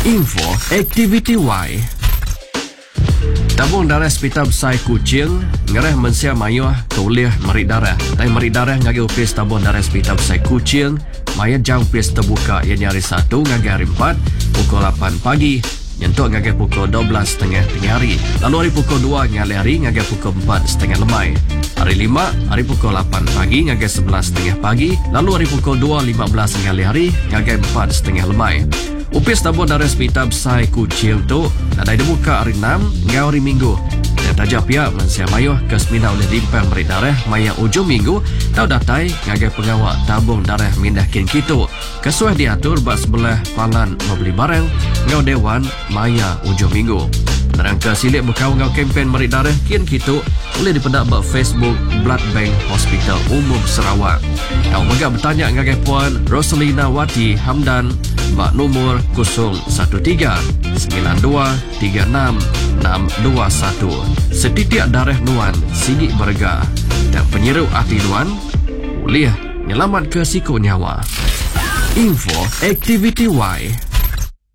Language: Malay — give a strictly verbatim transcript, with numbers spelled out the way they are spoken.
Info Activity Y. Tabung darah Hospital Besar Kuching ngereh mensia mayuh kuliah merik darah. Dan merik darah ngagi upis tabung darah Hospital Besar Kuching maya jang upis terbuka ianya hari satu ngagi hari empat pukul lapan pagi nyentuk ngagi pukul dua belas setengah tengah hari. Lalu hari pukul dua ngali hari ngagi pukul empat setengah lemai. Hari lima hari pukul lapan pagi ngagi sebelas setengah pagi. Lalu hari pukul dua lima belas ngali hari ngagi empat setengah lemai. Upis tabung darah Hospital Besar Kuching tu nadai dibuka hari enam hingga hari Minggu. Dan tajak pihak mensia mayuh ke semina oleh limpah merik darah maya ujung minggu tau datai ngagai pengawal tabung darah mindah kin kitu. Kesuai diatur bak sebelah palan membeli barang ngau dewan maya ujung minggu. Penerang ke silik berkau ngau kempen merik darah kin kitu boleh dipendak bak Facebook Blood Bank Hospital Umum Sarawak. Kau megak bertanya ngagai puan Rosalina Wati Hamdan bak nomor kosong satu tiga sembilan dua tiga enam enam dua satu. Setitik darah nuan singgih berga dan penyeru hati nuan boleh nyelamat ke siku nyawa. Info Activity Y.